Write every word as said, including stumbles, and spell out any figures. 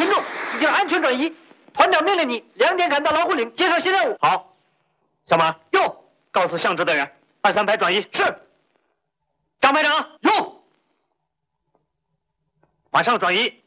群众已经安全转移。团长命令你两点赶到老虎岭接受新任务。 好，小马， 哟， 告诉向值的人，二三排转移。 是。 张排长， 哟， 马上转移。